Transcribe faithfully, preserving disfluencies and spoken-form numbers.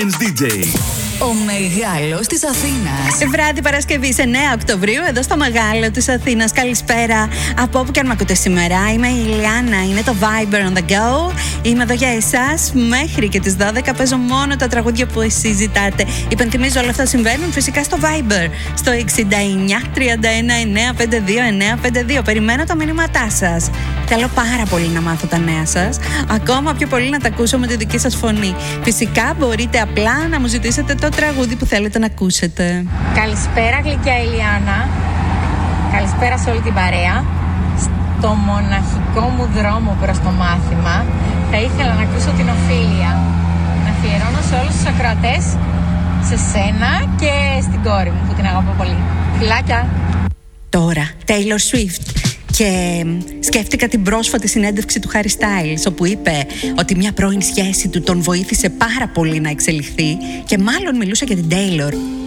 ντι τζέι. Ο Μεγάλος της Αθήνας. Βράδυ Παρασκευής εννέα Οκτωβρίου, εδώ στο Μεγάλο της Αθήνας. Καλησπέρα από όπου και αν με ακούτε σήμερα. Είμαι η Ηλιάνα, είναι το Viber on the go. Είμαι εδώ για εσάς μέχρι και τις δώδεκα. Παίζω μόνο τα τραγούδια που εσείς ζητάτε. Υπενθυμίζω, όλα αυτά συμβαίνουν φυσικά στο Viber, στο εξήντα εννιά τριάντα ένα εννέα πενήντα δύο εννέα πενήντα δύο. Περιμένω τα μηνύματά σας. Θέλω πάρα πολύ να μάθω τα νέα σας. Ακόμα πιο πολύ να τα ακούσω με τη δική σας φωνή. Φυσικά μπορείτε απλά να μου ζητήσετε το τραγούδι που θέλετε να ακούσετε. Καλησπέρα γλυκιά Ηλιάνα. Καλησπέρα σε όλη την παρέα. Στο μοναχικό μου δρόμο προς το μάθημα θα ήθελα να ακούσω την Οφίλια. Να αφιερώνω σε όλους τους ακροατές, σε σένα και στην κόρη μου που την αγαπώ πολύ. Φιλάκια. Τώρα Taylor Swift. Και σκέφτηκα την πρόσφατη συνέντευξη του Harry Styles, όπου είπε ότι μια πρώην σχέση του τον βοήθησε πάρα πολύ να εξελιχθεί και μάλλον μιλούσε για την Taylor.